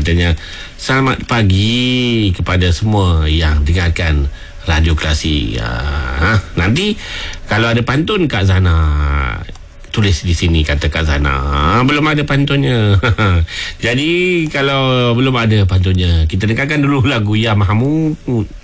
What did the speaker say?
katanya selamat pagi kepada semua yang dengarkan Radio Klasik. Nanti kalau ada pantun Kak Zana, tulis di sini, kata Kak Zana. Belum ada pantunnya. Jadi kalau belum ada pantunnya, kita dengarkan dulu lagu Ya Mahmud.